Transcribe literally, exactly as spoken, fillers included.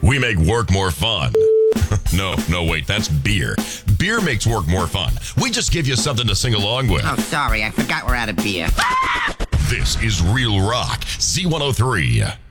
We make work more fun. No, no, wait, that's beer. Beer makes work more fun. We just give you something to sing along with. Oh, sorry, I forgot we're out of beer. This is Real Rock, Z one oh three.